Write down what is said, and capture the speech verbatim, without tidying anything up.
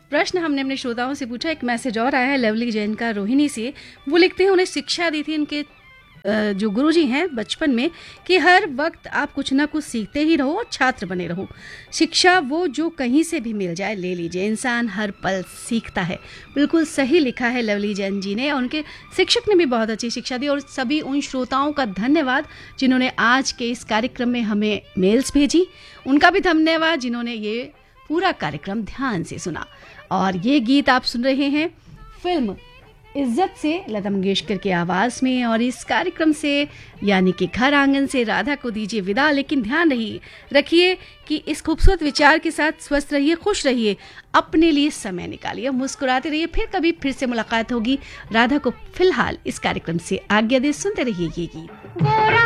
प्रश्न हमने अपने श्रोताओं से पूछा। एक मैसेज और आया है लवली जैन का रोहिणी से। वो लिखते हैं उन्हें शिक्षा दी थी इनके जो गुरुजी हैं बचपन में कि हर वक्त आप कुछ ना कुछ सीखते ही रहो और छात्र बने रहो। शिक्षा वो जो कहीं से भी मिल जाए ले लीजिए, इंसान हर पल सीखता है। बिल्कुल सही लिखा है लवली जैन जी ने, और उनके शिक्षक ने भी बहुत अच्छी शिक्षा दी। और सभी उन श्रोताओं का धन्यवाद जिन्होंने आज के इस कार्यक्रम में हमें मेल्स भेजी, उनका भी धन्यवाद जिन्होंने ये पूरा कार्यक्रम ध्यान से सुना। और ये गीत आप सुन रहे हैं फिल्म इज्जत से लता मंगेशकर की आवाज़ में। और इस कार्यक्रम से यानी कि घर आंगन से राधा को दीजिए विदा। लेकिन ध्यान रहिए रखिए कि इस खूबसूरत विचार के साथ स्वस्थ रहिए, खुश रहिए, अपने लिए समय निकालिए, मुस्कुराते रहिए। फिर कभी फिर से मुलाकात होगी। राधा को फिलहाल इस कार्यक्रम से आज्ञा दे, सुनते रहिए ये गीत।